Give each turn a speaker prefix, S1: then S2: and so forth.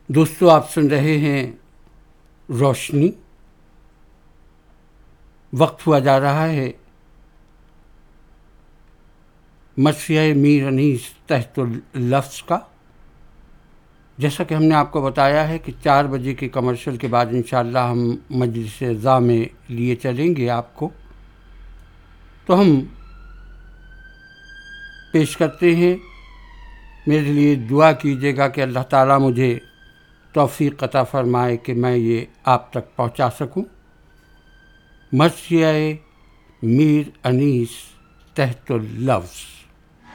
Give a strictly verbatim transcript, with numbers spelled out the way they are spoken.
S1: दोस्तों, आप सुन रहे हैं रोशनी। वक्त हुआ जा रहा है मर्सिया मीर अनीस तहतुल लफ्ज़ का। जैसा कि हमने आपको बताया है कि चार बजे के कमर्शियल के बाद इंशाअल्लाह हम मजलिस ज़ा में लिए चलेंगे आपको। तो हम पेश करते हैं, मेरे लिए दुआ कीजिएगा कि अल्लाह ताला मुझे तौफ़ीक़ अता फ़रमाए कि मैं ये आप तक पहुंचा सकूं। मर्सिया मीर अनीस तहतुल लफ्ज़।